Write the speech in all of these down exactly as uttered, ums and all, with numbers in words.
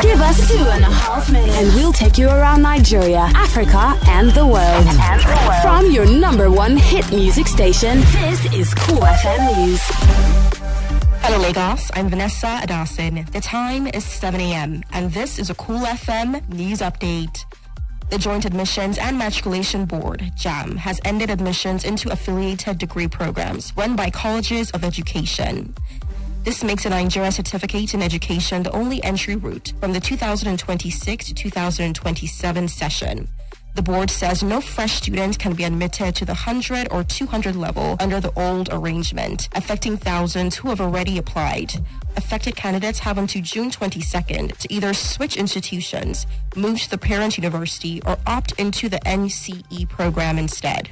Give us two and a half minutes and we'll take you around Nigeria, Africa, and the world. And the world. From your number one hit music station, this is Cool F M News. Hello Lagos, I'm Vanessa Adasin. The time is seven a.m. and this is a Cool F M News Update. The Joint Admissions and Matriculation Board, JAM, has ended admissions into affiliated degree programs run by colleges of education. This makes a Nigeria Certificate in Education the only entry route from the two thousand twenty-six to two thousand twenty-seven session. The board says no fresh student can be admitted to the one hundred or two hundred level under the old arrangement, affecting thousands who have already applied. Affected candidates have until June twenty-second to either switch institutions, move to the parent university, or opt into the N C E program instead.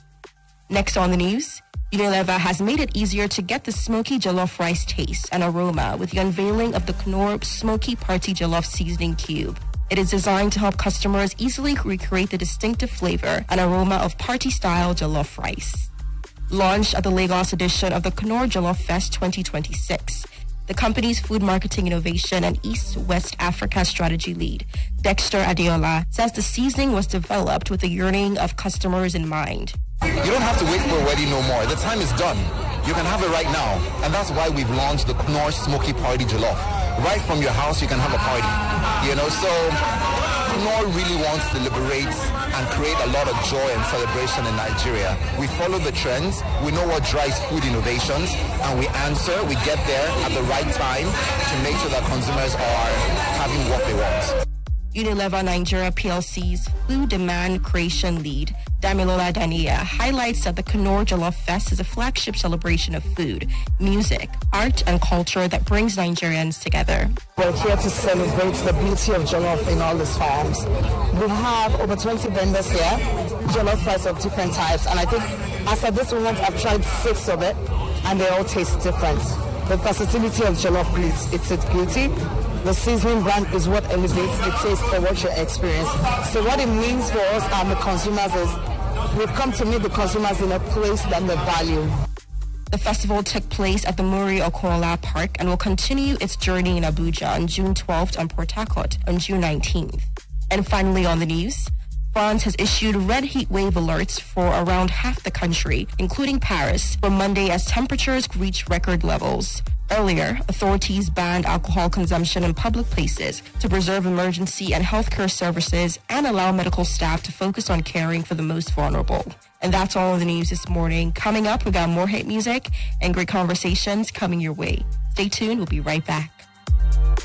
Next on the news, Unilever has made it easier to get the smoky jollof rice taste and aroma with the unveiling of the Knorr Smoky Party Jollof Seasoning Cube. It is designed to help customers easily recreate the distinctive flavor and aroma of party-style jollof rice. Launched at the Lagos edition of the Knorr Jollof Fest twenty twenty-six, the company's food marketing innovation and East-West Africa strategy lead, Dexter Adeola, says the seasoning was developed with the yearning of customers in mind. You don't have to wait for a wedding no more. The time is done. You can have it right now. And that's why we've launched the Knorr Smoky Party Jollof. Right from your house, you can have a party. You know, so Knorr really wants to liberate and create a lot of joy and celebration in Nigeria. We follow the trends. We know what drives food innovations. And we answer, we get there at the right time to make sure that consumers are having what they want. Unilever Nigeria P L C's food demand creation lead, Damilola Dania, highlights that the Knorr Jollof Fest is a flagship celebration of food, music, art, and culture that brings Nigerians together. We're here to celebrate the beauty of jollof in all its forms. We have over twenty vendors here, jollof rice of different types, and I think as at this moment I've tried six of it, and they all taste different. The versatility of jollof is it's its beauty. The seasoning brand is what elevates the taste for what you experience. So what it means for us and the consumers is we've come to meet the consumers in a place that they value. The festival took place at the Muri Okola Park and will continue its journey in Abuja on June twelfth and Port Harcourt on June nineteenth. And finally on the news, France has issued red heat wave alerts for around half the country, including Paris, for Monday as temperatures reach record levels. Earlier, authorities banned alcohol consumption in public places to preserve emergency and healthcare services and allow medical staff to focus on caring for the most vulnerable. And that's all of the news this morning. Coming up, we got more hit music and great conversations coming your way. Stay tuned. We'll be right back.